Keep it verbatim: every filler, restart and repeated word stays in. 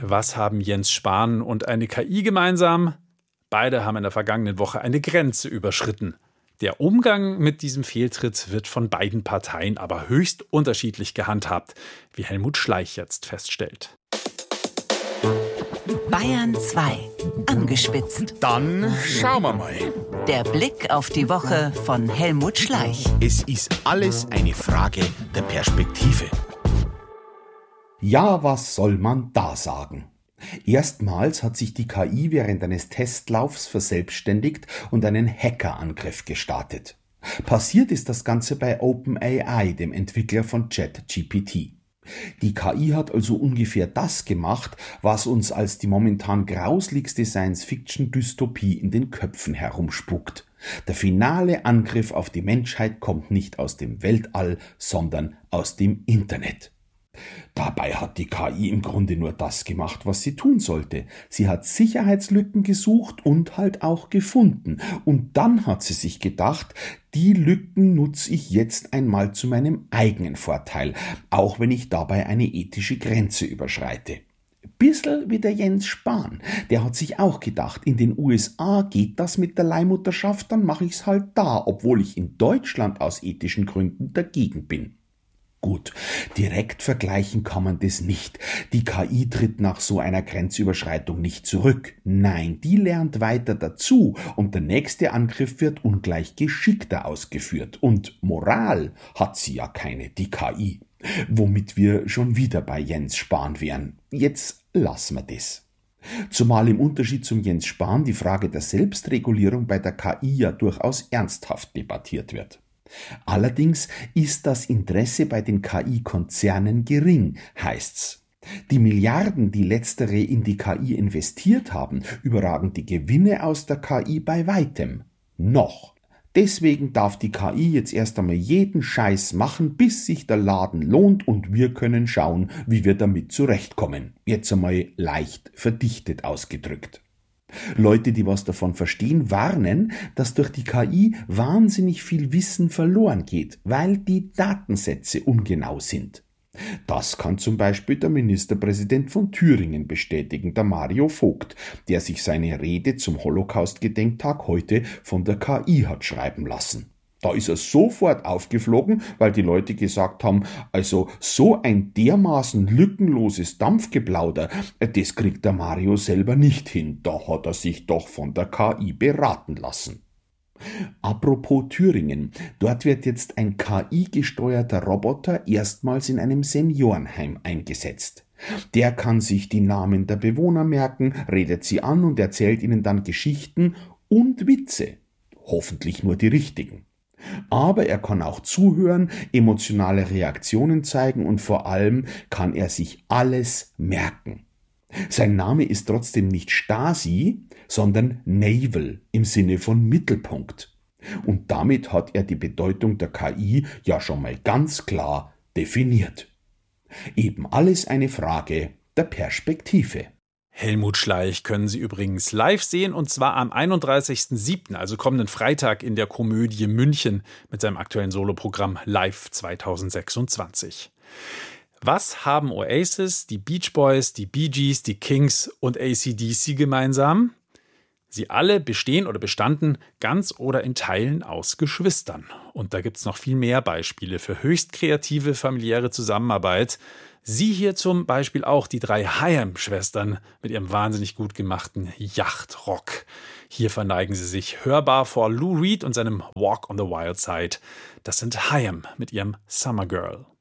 Was haben Jens Spahn und eine K I gemeinsam? Beide haben in der vergangenen Woche eine Grenze überschritten. Der Umgang mit diesem Fehltritt wird von beiden Parteien aber höchst unterschiedlich gehandhabt, wie Helmut Schleich jetzt feststellt. Bayern zwei. Angespitzt. Dann schauen wir mal. Der Blick auf die Woche von Helmut Schleich. Es ist alles eine Frage der Perspektive. Ja, was soll man da sagen? Erstmals hat sich die K I während eines Testlaufs verselbstständigt und einen Hackerangriff gestartet. Passiert ist das Ganze bei OpenAI, dem Entwickler von ChatGPT. Die K I hat also ungefähr das gemacht, was uns als die momentan grausligste Science-Fiction-Dystopie in den Köpfen herumspukt. Der finale Angriff auf die Menschheit kommt nicht aus dem Weltall, sondern aus dem Internet. Dabei hat die K I im Grunde nur das gemacht, was sie tun sollte. Sie hat Sicherheitslücken gesucht und halt auch gefunden. Und dann hat sie sich gedacht, die Lücken nutze ich jetzt einmal zu meinem eigenen Vorteil, auch wenn ich dabei eine ethische Grenze überschreite. Bissl wie der Jens Spahn, der hat sich auch gedacht, in den U S A geht das mit der Leihmutterschaft, dann mache ich's halt da, obwohl ich in Deutschland aus ethischen Gründen dagegen bin. Gut, direkt vergleichen kann man das nicht. Die K I tritt nach so einer Grenzüberschreitung nicht zurück. Nein, die lernt weiter dazu und der nächste Angriff wird ungleich geschickter ausgeführt. Und Moral hat sie ja keine, die K I. Womit wir schon wieder bei Jens Spahn wären. Jetzt lassen wir das. Zumal im Unterschied zum Jens Spahn die Frage der Selbstregulierung bei der K I ja durchaus ernsthaft debattiert wird. Allerdings ist das Interesse bei den K I-Konzernen gering, heißt's. Die Milliarden, die letztere in die K I investiert haben, überragen die Gewinne aus der K I bei weitem. Noch. Deswegen darf die K I jetzt erst einmal jeden Scheiß machen, bis sich der Laden lohnt und wir können schauen, wie wir damit zurechtkommen. Jetzt einmal leicht verdichtet ausgedrückt. Leute, die was davon verstehen, warnen, dass durch die K I wahnsinnig viel Wissen verloren geht, weil die Datensätze ungenau sind. Das kann zum Beispiel der Ministerpräsident von Thüringen bestätigen, der Mario Vogt, der sich seine Rede zum Holocaust-Gedenktag heute von der K I hat schreiben lassen. Da ist er sofort aufgeflogen, weil die Leute gesagt haben, also so ein dermaßen lückenloses Dampfgeplauder, das kriegt der Mario selber nicht hin. Da hat er sich doch von der K I beraten lassen. Apropos Thüringen, dort wird jetzt ein K I-gesteuerter Roboter erstmals in einem Seniorenheim eingesetzt. Der kann sich die Namen der Bewohner merken, redet sie an und erzählt ihnen dann Geschichten und Witze. Hoffentlich nur die richtigen. Aber er kann auch zuhören, emotionale Reaktionen zeigen und vor allem kann er sich alles merken. Sein Name ist trotzdem nicht Stasi, sondern Navel im Sinne von Mittelpunkt. Und damit hat er die Bedeutung der K I ja schon mal ganz klar definiert. Eben alles eine Frage der Perspektive. Helmut Schleich können Sie übrigens live sehen, und zwar am einunddreißigsten siebten, also kommenden Freitag in der Komödie München mit seinem aktuellen Soloprogramm Live zweitausendsechsundzwanzig. Was haben Oasis, die Beach Boys, die Bee Gees, die Kings und A C D C gemeinsam? Sie alle bestehen oder bestanden ganz oder in Teilen aus Geschwistern. Und da gibt es noch viel mehr Beispiele für höchst kreative familiäre Zusammenarbeit. Sie hier zum Beispiel auch, die drei Hayam-Schwestern mit ihrem wahnsinnig gut gemachten Yachtrock. Hier verneigen sie sich hörbar vor Lou Reed und seinem Walk on the Wild Side. Das sind Hayam mit ihrem Summer Girl.